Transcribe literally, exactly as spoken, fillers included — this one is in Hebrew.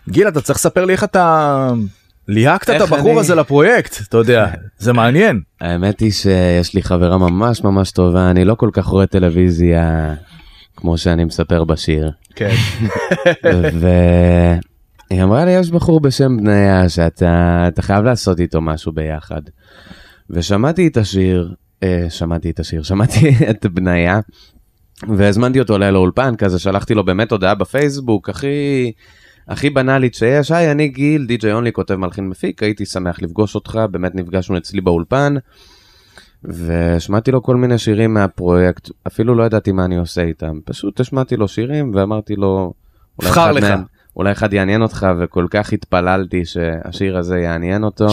גיל, אתה צריך לספר לי איך אתה ליהקת את הבחור הזה לפרויקט, אתה יודע, זה מעניין. האמת היא שיש לי חברה ממש ממש טובה, אני לא כל כך רואה טלוויזיה כמו שאני מספר בשיר. כן. והיא אמרה לי, יש בחור בשם בניה, שאתה חייב לעשות איתו משהו ביחד. ושמעתי את השיר, שמעתי את השיר, שמעתי את בניה, והזמנתי אותו אליי לאולפן, כזה שלחתי לו באמת הודעה בפייסבוק, הכי, הכי בנאלית שיש, היי, אני גיל, די-ג'יי אונלי, כותב מלחין מפיק, הייתי שמח לפגוש אותך, באמת נפגשנו אצלי באולפן, ושמעתי לו כל מיני שירים מהפרויקט, אפילו לא ידעתי מה אני עושה איתם, פשוט השמעתי לו שירים, ואמרתי לו, בחר לך. מהם, אולי אחד יעניין אותך, וכל כך התפללתי שהשיר הזה יעניין אותו.